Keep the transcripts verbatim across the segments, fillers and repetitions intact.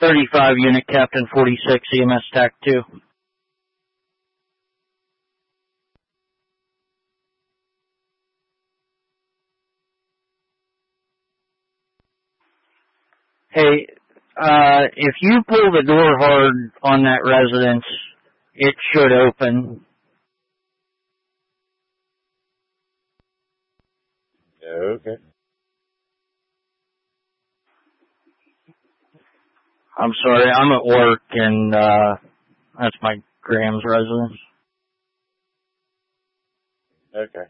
thirty-five Unit Captain forty-six E M S T A C two. Hey, uh, if you pull the door hard on that residence, it should open. Okay. I'm sorry, I'm at work, and uh, that's my Graham's residence. Okay.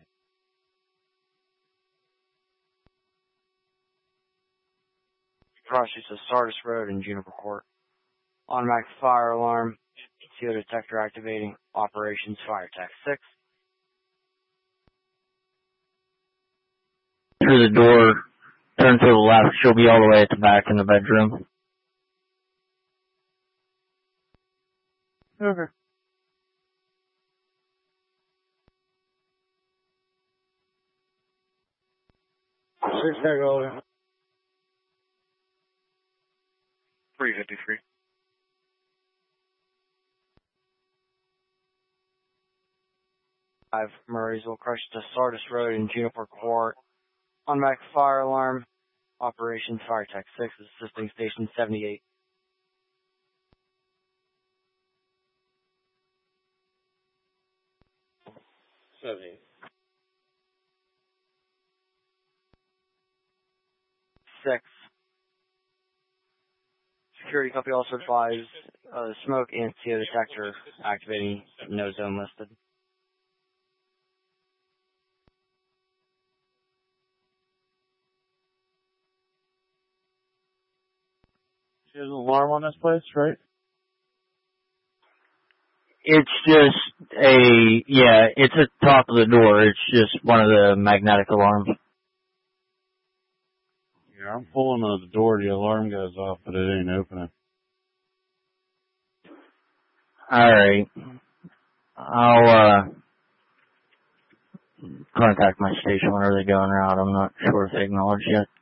Cross streets of Sardis Road in Juniper Court. Automatic fire alarm. C O detector activating. Operations Fire Tech six. Through the door, turn to the left, she'll be all the way at the back in the bedroom. Okay. Six tag all in. three fifty-three. Five Murraysville, Crush to Sardis Road in Juniper Court. Automatic fire alarm. Operation Fire Tech six assisting station seventy-eight. Seventy. Six. Security company also advised uh, smoke and C O detector activating. No zone listed. She has an alarm on this place, right? It's just a, yeah, it's at the top of the door. It's just one of the magnetic alarms. Yeah, I'm pulling on the door. The alarm goes off, but it ain't opening. Alright. I'll, uh, contact my station whenever they go en route. I'm not sure if they acknowledge yet.